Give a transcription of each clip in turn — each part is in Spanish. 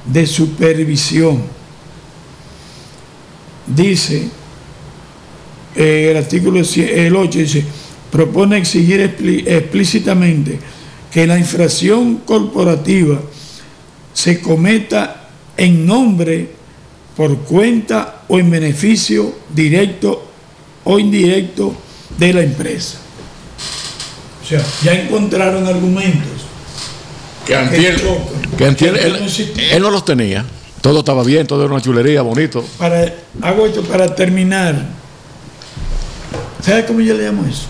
de supervisión. Dice, el artículo 8 dice, propone exigir explícitamente que la infracción corporativa se cometa en nombre, por cuenta o en beneficio directo o indirecto de la empresa. O sea, ya encontraron argumentos que antier él no los tenía. Todo estaba bien, todo era una chulería, bonito. Hago esto para terminar. ¿Sabes cómo yo le llamo eso?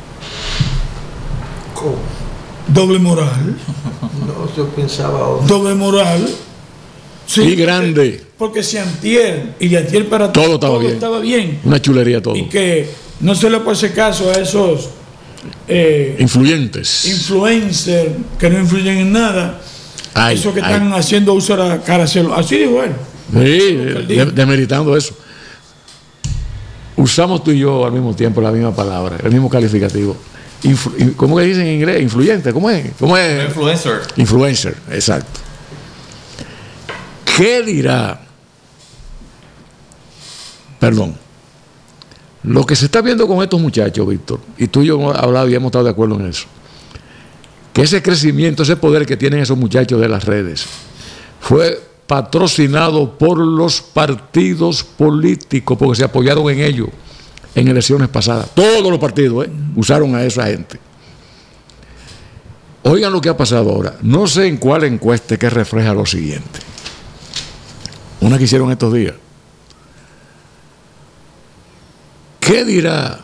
¿Cómo? Doble moral. No, yo pensaba otro. Doble moral. Sí, y grande. Porque si antier y de antier para todo estaba bien. Una chulería todo. Y que no se le puede hacer caso a esos influyentes. Influencers que no influyen en nada. Esos que están haciendo uso de la caracel. Así dijo él. Sí, demeritando eso. Usamos tú y yo al mismo tiempo la misma palabra, el mismo calificativo. ¿Cómo que dicen en inglés? Influyente, ¿cómo es? Influencer. Influencer, exacto. ¿Qué dirá? Perdón. Lo que se está viendo con estos muchachos, Víctor, y tú y yo hemos hablado y hemos estado de acuerdo en eso, que ese crecimiento, ese poder que tienen esos muchachos de las redes, fue patrocinado por los partidos políticos, porque se apoyaron en ellos en elecciones pasadas. Todos los partidos usaron a esa gente. Oigan lo que ha pasado ahora. No sé en cuál encuesta que refleja lo siguiente. Una que hicieron estos días. ¿Qué dirá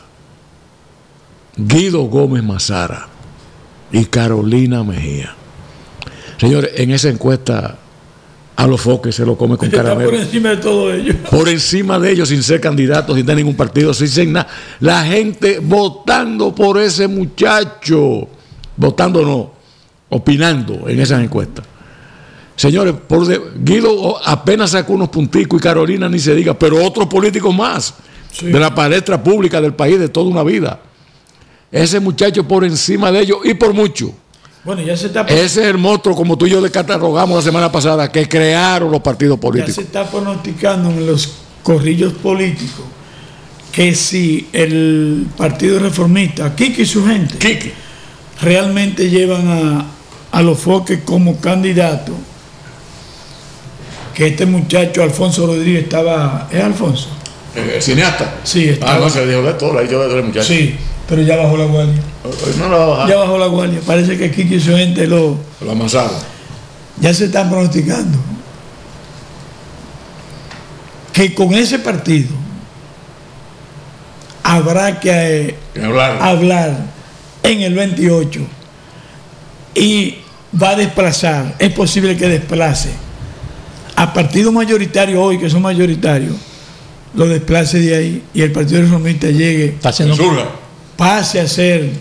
Guido Gómez Mazara y Carolina Mejía? Señores, en esa encuesta a los foques se lo come con caramelo. Por encima de todo ello. Por encima de ellos, sin ser candidatos, sin tener ningún partido, sin nada. La gente votando por ese muchacho. Votando no, opinando en esas encuestas. Señores, Guido apenas sacó unos punticos y Carolina ni se diga, pero otros políticos más. Sí. De la palestra pública del país de toda una vida. Ese muchacho por encima de ellos y por mucho. Bueno, ya se está... Ese es el monstruo, como tú y yo catalogamos la semana pasada, que crearon los partidos políticos. Ya se está pronosticando en los corrillos políticos que si el Partido Reformista, Quique y su gente, realmente llevan a los foques como candidato, que este muchacho Alfonso Rodríguez estaba... ¿Es Alfonso? ¿El cineasta? Sí, estaba. No, se dijo de todo, la dicho de muchacho. Sí, pero ya bajó la guardia. No la va a bajar. Ya bajó la guardia. Parece que Kiki y su gente lo amasaron. Ya se están pronosticando que con ese partido habrá que hablar en el 28 y va a desplazar, es posible que desplace a partidos mayoritarios hoy, que son mayoritarios, lo desplace de ahí y el Partido Reformista llegue, pase a ser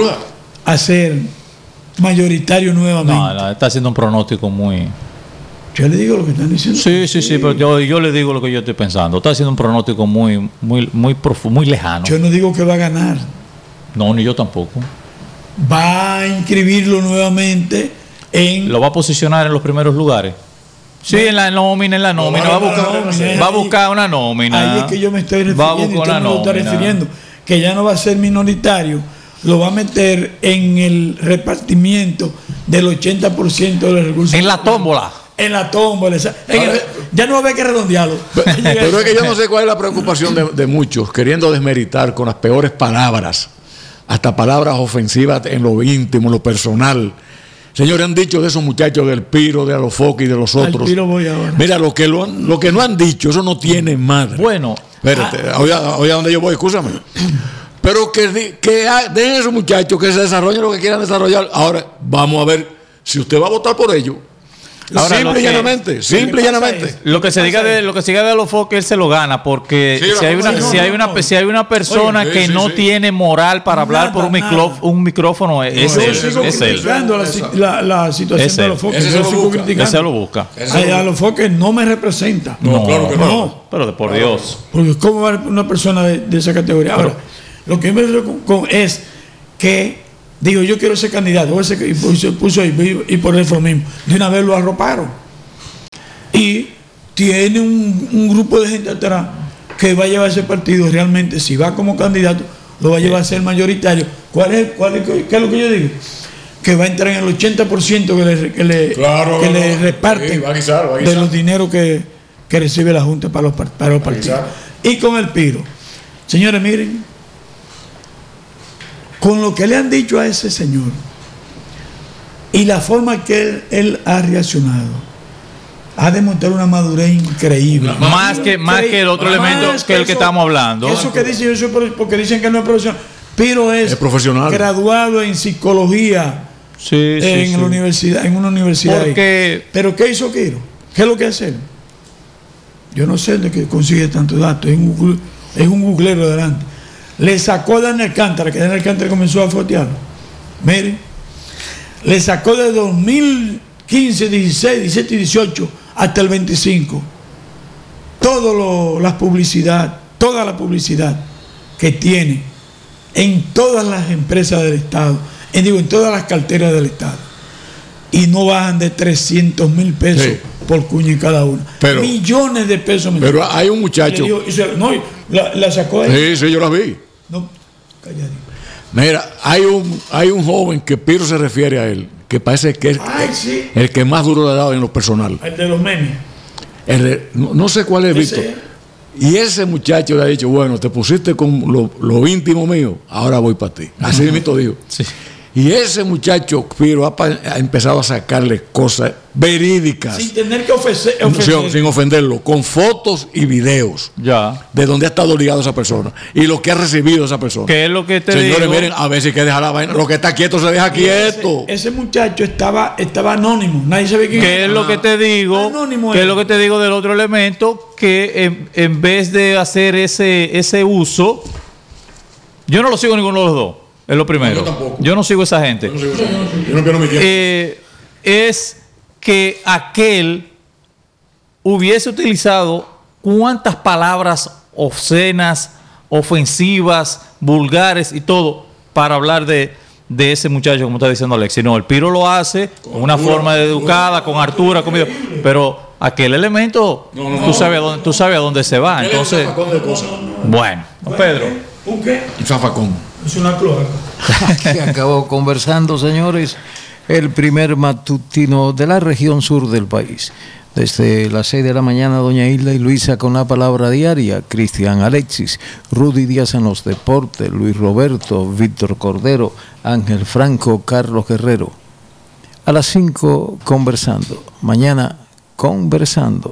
mayoritario nuevamente. No, está haciendo un pronóstico muy... Yo le digo lo que están diciendo. Sí, pero yo le digo lo que yo estoy pensando. Está haciendo un pronóstico muy profundo, muy lejano. Yo no digo que va a ganar. No, ni yo tampoco. Va a inscribirlo nuevamente ¿Lo va a posicionar en los primeros lugares? Sí, en la nómina. Va a buscar una nómina. Ahí es que yo me estoy refiriendo. Que ya no va a ser minoritario, lo va a meter en el repartimiento del 80% de los recursos. En la tómbola. En la tómbola. Ya no va a haber que redondearlo. Pero es que yo no sé cuál es la preocupación de muchos, queriendo desmeritar con las peores palabras, hasta palabras ofensivas en lo íntimo, en lo personal. Señores, han dicho de esos muchachos del Piro, de Alofoque y de los otros. Al Piro voy ahora. Mira, lo que no han dicho, eso no tiene madre. Bueno. Espérate, oye, ¿dónde yo voy? Escúchame. Pero que dejen a esos muchachos que se desarrollen lo que quieran desarrollar. Ahora, vamos a ver si usted va a votar por ellos. Ahora, simple y llanamente. Lo que se diga de Alofoque, él se lo gana, porque si hay una persona que no tiene moral para hablar por un micrófono, es él. La situación de Alofoque. Ese lo busca. Alofoque no me representa. No, claro que no. Pero por Dios. Porque ¿cómo va una persona de esa categoría? Ahora, lo que me es que digo, yo quiero ser candidato, y puso ahí, y por eso mismo, de una vez lo arroparon. y tiene un grupo de gente atrás que va a llevar ese partido realmente, si va como candidato, lo va a llevar a ser mayoritario. ¿Qué es lo que yo digo? Que va a entrar en el 80% que le reparten de los dineros que recibe la Junta para los partidos. Y con el Piro. Señores, miren, con lo que le han dicho a ese señor y la forma que él ha reaccionado, ha demostrado una madurez increíble. Más que el otro elemento que el que estamos hablando. Eso que dicen, eso porque dicen que no es profesional. Piro es profesional, graduado en psicología en una universidad. Pero ¿qué hizo Piro? ¿Qué es lo que hace? Yo no sé de qué consigue tantos datos. Es un googlero adelante. Le sacó a Daniel Alcántara, que Daniel Alcántara comenzó a fotearlo. Miren, le sacó de 2015, 16, 17 y 18 hasta el 25 toda la publicidad que tiene en todas las empresas del Estado, en todas las carteras del Estado, y no bajan de 300,000 pesos por cuña en cada una. Millones de pesos. Pero hay un muchacho. La sacó ahí. Sí, yo la vi. No, calladito. Mira, hay un joven que Piro se refiere a él, que parece que es el que más duro le ha dado en lo personal. El de los memes. No sé cuál es, Víctor. Y ese muchacho le ha dicho, bueno, te pusiste con lo íntimo mío, ahora voy para ti. Así mismo dijo. Sí. Y ese muchacho, Piro, ha empezado a sacarle cosas verídicas. Sin tener que ofrecer. Sin ofenderlo, con fotos y videos. De donde ha estado ligado esa persona. Y lo que ha recibido esa persona. ¿Qué es lo que te digo? Señores, miren, a ver si hay que dejar la vaina. Lo que está quieto se deja quieto. Ese muchacho estaba anónimo. Nadie sabe quién es. ¿Qué es lo que te digo? Anónimo. ¿Qué es lo que te digo del otro elemento? Que en vez de hacer ese uso, yo no lo sigo ninguno de los dos. Es lo primero. Yo no sigo esa gente. Es que aquel hubiese utilizado cuántas palabras obscenas, ofensivas, vulgares y todo para hablar de ese muchacho, como está diciendo Alexis. No, el Piro lo hace con una forma educada, con Artura, conmigo. Pero aquel elemento, tú sabes a dónde se va. Entonces, bueno, Pedro. ¿Un qué? Un zafacón. Es una cloaca. Aquí acabó conversando, señores, el primer matutino de la región sur del país. Desde las 6 de la mañana, doña Hilda y Luisa con la palabra diaria, Cristian Alexis, Rudy Díaz en los deportes, Luis Roberto, Víctor Cordero, Ángel Franco, Carlos Guerrero. A las 5, conversando. Mañana, conversando.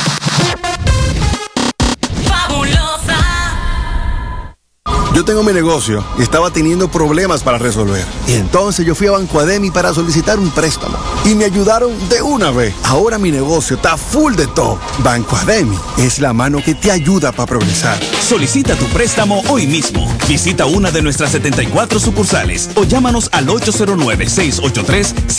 Yo tengo mi negocio y estaba teniendo problemas para resolver. Y entonces yo fui a Banco Ademi para solicitar un préstamo. Y me ayudaron de una vez. Ahora mi negocio está full de todo. Banco Ademi es la mano que te ayuda para progresar. Solicita tu préstamo hoy mismo. Visita una de nuestras 74 sucursales o llámanos al 809-683-0000.